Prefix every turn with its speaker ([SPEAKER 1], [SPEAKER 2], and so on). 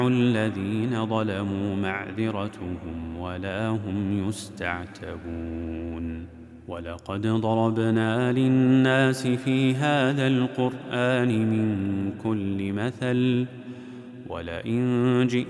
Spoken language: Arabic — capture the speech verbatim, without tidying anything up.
[SPEAKER 1] الذين ظلموا معذرتهم ولا هم يستعتبون ولقد ضربنا للناس في هذا القرآن من كل مثل ولئن جئ